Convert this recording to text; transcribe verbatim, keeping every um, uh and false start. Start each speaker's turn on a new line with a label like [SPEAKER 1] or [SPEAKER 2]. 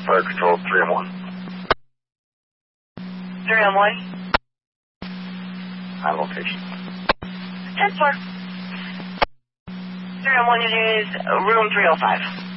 [SPEAKER 1] Fire Control, three M one.
[SPEAKER 2] three M one.
[SPEAKER 1] On location.
[SPEAKER 2] ten four. three M one, it is room three oh five.